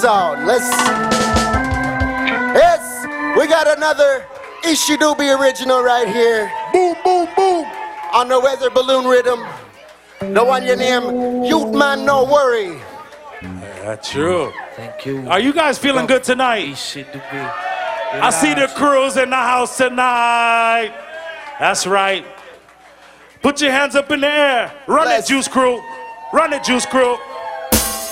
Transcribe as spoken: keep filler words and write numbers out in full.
is on. Let's. Yes, we got another Ishidubi original right here. Boom, boom, boom. On the weather balloon rhythm. The one you name Youth Man No Worry. That's true. Thank you. Are you guys feeling good tonight? I see the crews in the house tonight. That's right. Put your hands up in the air. Run Bless. it, Juice Crew. Run it, Juice Crew.